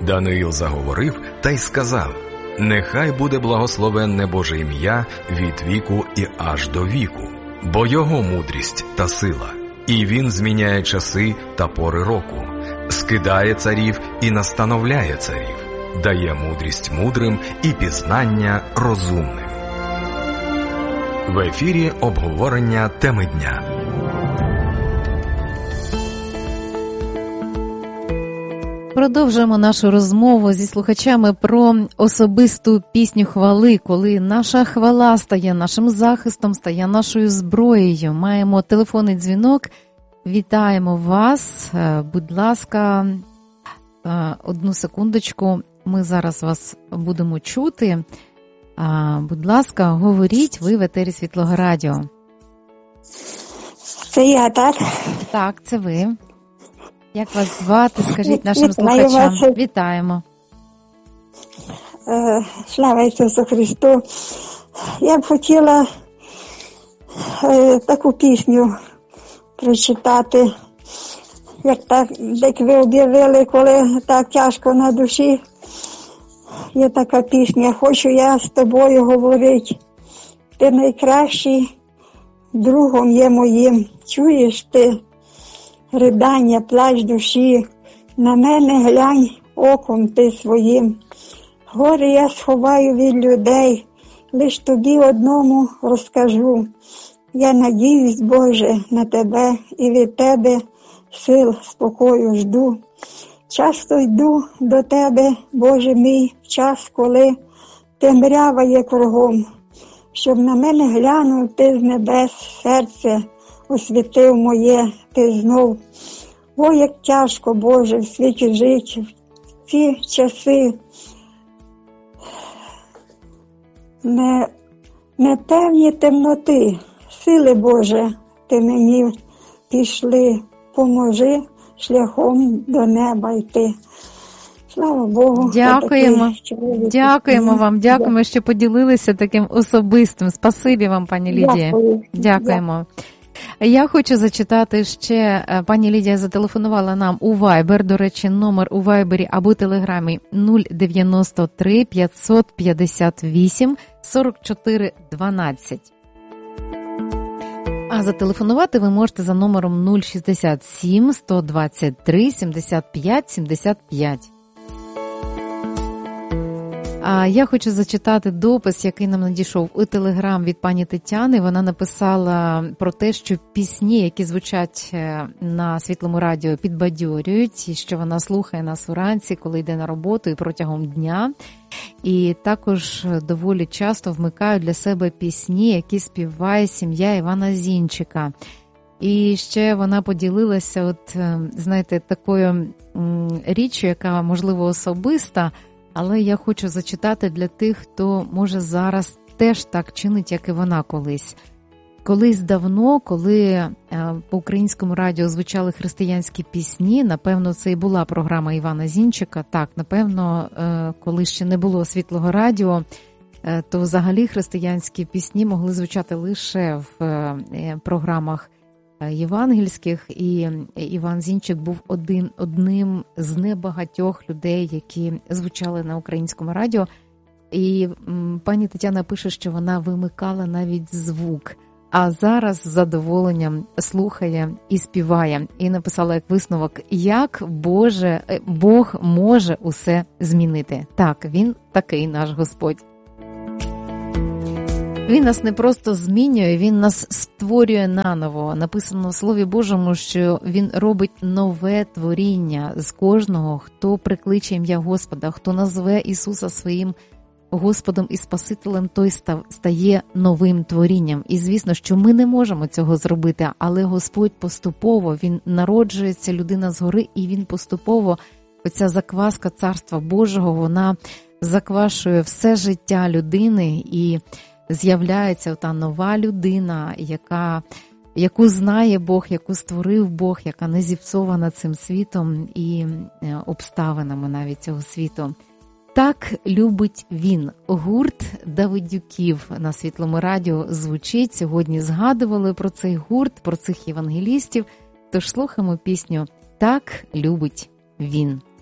Даниїл заговорив та й сказав: «Нехай буде благословенне Боже ім'я від віку і аж до віку, бо Його мудрість та сила, і Він зміняє часи та пори року, скидає царів і настановляє царів, дає мудрість мудрим і пізнання розумним». В ефірі обговорення теми дня. Продовжуємо нашу розмову зі слухачами про особисту пісню хвали, коли наша хвала стає нашим захистом, стає нашою зброєю. Маємо телефонний дзвінок. Вітаємо вас. Будь ласка, одну секундочку, ми зараз вас будемо чути. Будь ласка, говоріть, ви в етері Світлого Радіо. Це я, так? Так, це ви. Як вас звати, скажіть нашим слухачам. Вітаємо. Слава Ісусу Христу. Я б хотіла таку пісню прочитати, як ви об'явили, коли так тяжко на душі. Є така пісня: «Хочу я з тобою говорити, ти найкращий другом є моїм, чуєш ти ридання, плач душі, на мене глянь оком ти своїм. Горе я сховаю від людей, лиш тобі одному розкажу. Я надіюсь, Боже, на тебе і від тебе сил, спокою жду. Часто йду до тебе, Боже мій, в час, коли темрява є кругом, щоб на мене глянув ти з небес, серце освітив моє ти знов. О, як тяжко, Боже, в світі жить в ці часи непевні темноти. Сили, Боже, ти мені пішли, поможи шляхом до неба йти». Слава Богу. Дякуємо. Дякуємо вам. Дякуємо, що поділилися таким особистим. Спасибі вам, пані Лідія. Дякуємо. Я хочу зачитати ще, пані Лідія зателефонувала нам у Viber, до речі, номер у Viber або Телеграмі 093 558 44 12. А зателефонувати ви можете за номером 067 123 75 75. А я хочу зачитати допис, який нам надійшов у Телеграм від пані Тетяни. Вона написала про те, що пісні, які звучать на Світлому Радіо, підбадьорюють, і що вона слухає нас уранці, коли йде на роботу і протягом дня. І також доволі часто вмикають для себе пісні, які співає сім'я Івана Зінчика. І ще вона поділилася, знаєте, такою річчю, яка, можливо, особиста, але я хочу зачитати для тих, хто, може, зараз теж так чинить, як і вона колись. Колись давно, коли по Українському радіо звучали християнські пісні, напевно, це і була програма Івана Зінчика, так, напевно, коли ще не було Світлого Радіо, то взагалі християнські пісні могли звучати лише в програмах євангельських, і Іван Зінчик був одним з небагатьох людей, які звучали на Українському радіо. І пані Тетяна пише, що вона вимикала навіть звук, а зараз з задоволенням слухає і співає. І написала як висновок, як Бог може усе змінити. Так, Він такий наш Господь. Він нас не просто змінює, Він нас створює наново. Написано в Слові Божому, що Він робить нове творіння з кожного, хто прикличе ім'я Господа, хто назве Ісуса своїм Господом і Спасителем, той стає новим творінням. І звісно, що ми не можемо цього зробити, але Господь поступово, Він народжується, людина згори, і Він поступово, оця закваска Царства Божого, вона заквашує все життя людини, і з'являється та нова людина, яку знає Бог, яку створив Бог, яка не зіпсована цим світом і обставинами навіть цього світу. Так любить Він. Гурт Давидюків на Світлому Радіо звучить. Сьогодні згадували про цей гурт, про цих євангелістів. Тож слухаємо пісню «Так любить Він».